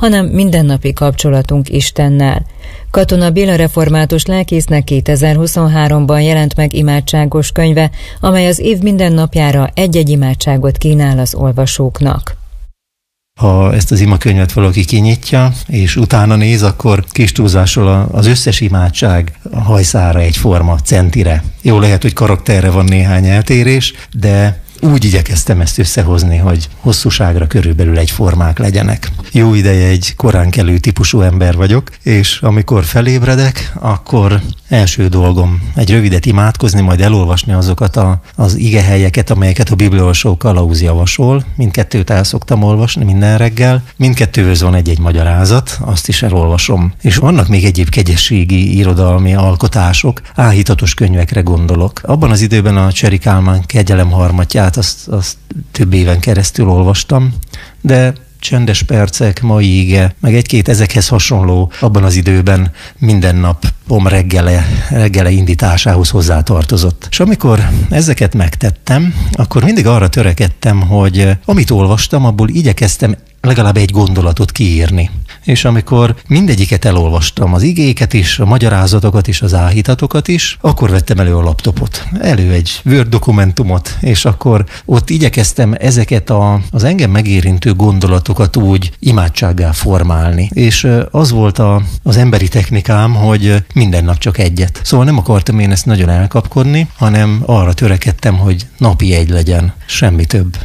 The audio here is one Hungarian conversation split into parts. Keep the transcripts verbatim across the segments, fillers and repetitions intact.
hanem mindennapi kapcsolatunk Istennel. Katona Béla református lelkésznek kétezer-huszonháromban jelent meg imádságos könyve, amely az év minden napjára egy-egy imádságot kínál az olvasóknak. Ha ezt az imakönyvet valaki kinyitja, és utána néz, akkor kis túlzással az összes imádság hajszára egyforma, centire. Jó, lehet, hogy karakterre van néhány eltérés, de úgy igyekeztem ezt összehozni, hogy hosszúságra körülbelül egyformák legyenek. Jó ideje egy koránkelő típusú ember vagyok, és amikor felébredek, akkor első dolgom egy rövidet imádkozni, majd elolvasni azokat a, az igehelyeket, amelyeket a bibliaolvasó kalauz javasol. Mindkettőt el szoktam olvasni minden reggel. Mindkettőhöz van egy-egy magyarázat, azt is elolvasom. És vannak még egyéb kegyességi irodalmi alkotások, áhítatos könyvekre gondolok. Abban az időben a Cseri Kálmán Kegyelem harmatját azt, azt több éven keresztül olvastam, de Csendes percek, mai ige, meg egy-két ezekhez hasonló abban az időben minden nap pom reggele, reggele indításához hozzátartozott. És amikor ezeket megtettem, akkor mindig arra törekedtem, hogy amit olvastam, abból igyekeztem legalább egy gondolatot kiírni. És amikor mindegyiket elolvastam, az igéket is, a magyarázatokat is, az áhítatokat is, akkor vettem elő a laptopot, elő egy Word dokumentumot, és akkor ott igyekeztem ezeket a, az engem megérintő gondolatokat úgy imádsággá formálni. És az volt a, az emberi technikám, hogy minden nap csak egyet. Szóval nem akartam én ezt nagyon elkapkodni, hanem arra törekedtem, hogy napi egy legyen, semmi több.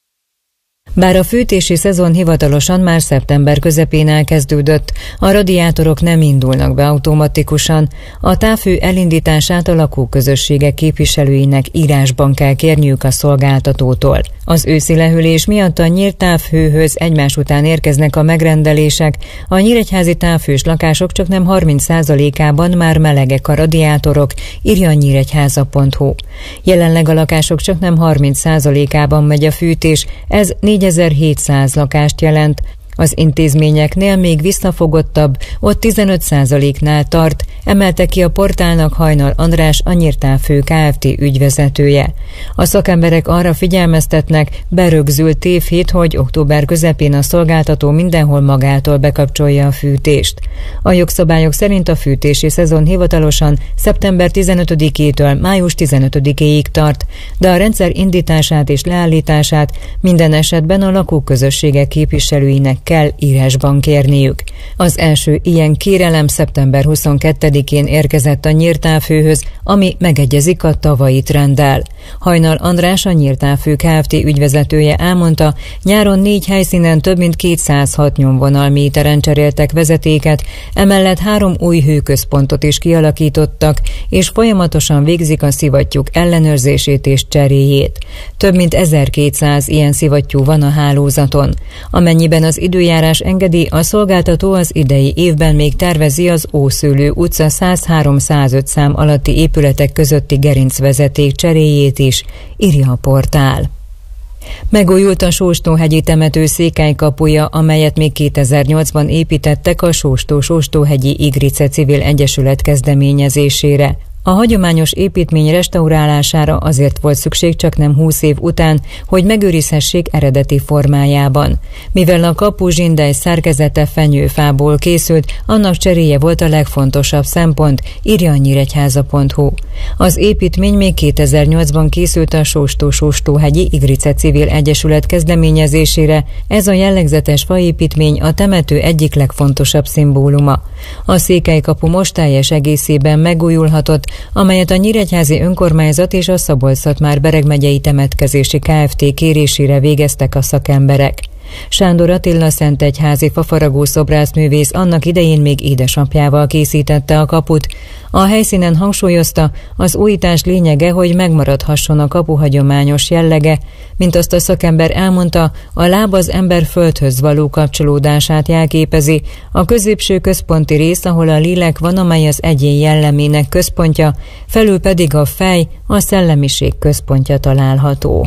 Bár a fűtési szezon hivatalosan már szeptember közepén elkezdődött, a radiátorok nem indulnak be automatikusan, a távhő elindítását a lakóközösségek képviselőinek írásban kell kérniük a szolgáltatótól. Az őszi lehűlés miatt a nyílt távhőhöz egymás után érkeznek a megrendelések, a nyíregyházi távhős lakások csaknem harminc százalékában már melegek a radiátorok, írja a nyíregyháza pont hu. Jelenleg a lakások csaknem harminc százalékában megy a fűtés, ez négyezer-hétszáz lakást jelent. Az intézményeknél még visszafogottabb, ott tizenöt százaléknál tart, emelte ki a portálnak Hajnal András, a Nyírtávhő Kft. Ügyvezetője. A szakemberek arra figyelmeztetnek, berögzült tévhit, hogy október közepén a szolgáltató mindenhol magától bekapcsolja a fűtést. A jogszabályok szerint a fűtési szezon hivatalosan szeptember tizenötödikétől május tizenötödikéig tart, de a rendszer indítását és leállítását minden esetben a lakóközösségek képviselőinek kell írásban kérniük. Az első ilyen kérelem szeptember huszonkettedikén érkezett a Nyírtávhőhöz, ami megegyezik a tavalyi trenddel. Hajnal András, a Nyírtávhő Kft. Ügyvezetője elmondta, nyáron négy helyszínen több mint kétszázhat nyomvonalméteren cseréltek vezetéket, emellett három új hőközpontot is kialakítottak, és folyamatosan végzik a szivattyúk ellenőrzését és cseréjét. Több mint ezerkétszáz ilyen szivattyú van a hálózaton. Amennyiben az időjárás engedi, a szolgáltató az idei évben még tervezi az Ószőlő utca száz három száz öt szám alatti épületek közötti gerincvezeték cseréjét is, írja a portál. Megújult a Sóstóhegyi temető székelykapuja, amelyet még kétezer-nyolcban építettek a Sóstó-Sóstóhegyi Igrice Civil Egyesület kezdeményezésére. A hagyományos építmény restaurálására azért volt szükség csaknem húsz év után, hogy megőrizhessék eredeti formájában. Mivel a kapu zsindely szerkezete fenyőfából készült, annak cseréje volt a legfontosabb szempont, írja a nyíregyháza pont hu. Az építmény még kétezer-nyolcban készült a Sóstó-Sóstóhegyi Igrice Civil Egyesület kezdeményezésére, ez a jellegzetes faépítmény a temető egyik legfontosabb szimbóluma. A székelykapu most teljes egészében megújulhatott, amelyet a nyíregyházi önkormányzat és a Szabolcs-Szatmár-Bereg megyei temetkezési Kft. Kérésére végeztek a szakemberek. Sándor Attila szentegyházi fafaragó szobrászművész annak idején még édesapjával készítette a kaput. A helyszínen hangsúlyozta, az újítás lényege, hogy megmaradhasson a kapu hagyományos jellege. Mint azt a szakember elmondta, a láb az ember földhöz való kapcsolódását jelképezi, a középső központi rész, ahol a lélek van, amely az egyén jellemének központja, felül pedig a fej, a szellemiség központja található.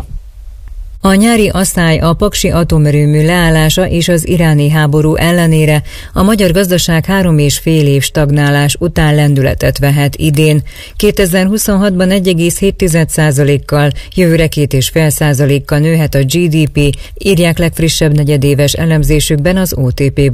A nyári asszály, a paksi atomerőmű leállása és az iráni háború ellenére a magyar gazdaság három és fél év stagnálás után lendületet vehet idén. kétezer-huszonhatban egy egész hét százalékkal, jövőre két egész öt százalékkal nőhet a gé dé pé, írják legfrissebb negyedéves elemzésükben az o té pé